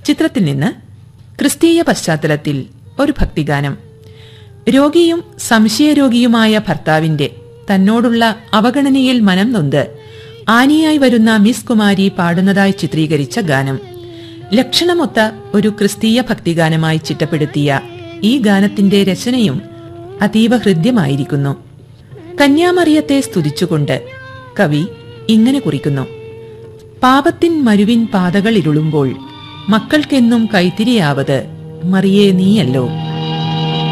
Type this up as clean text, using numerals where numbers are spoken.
ചിത്രത്തിൽ നിന്ന് ക്രിസ്തീയ പശ്ചാത്തലത്തിൽ ഒരു ഭക്തിഗാനം. രോഗിയും സംശയരോഗിയുമായ ഭർത്താവിന്റെ തന്നോടുള്ള അവഗണനയിൽ മനം നൊന്ത് ആനിയായി വരുന്ന മിസ് കുമാരി പാടുന്നതായി ചിത്രീകരിച്ച ഗാനം. ലക്ഷണമൊത്ത ഒരു ക്രിസ്തീയ ഭക്തിഗാനമായി ചിട്ടപ്പെടുത്തിയ ഈ ഗാനത്തിന്റെ രചനയും അതീവ ഹൃദ്യമായിരിക്കുന്നു. കന്യാമറിയത്തെ സ്തുതിച്ചുകൊണ്ട് കവി ഇങ്ങനെ കുറിക്കുന്നു: പാപത്തിൻ മരുവിൻ പാതകൾ ഇരുളുമ്പോൾ മക്കൾക്കെന്നും കൈത്തിരിയാവത് മറിയേ നീയല്ലോ.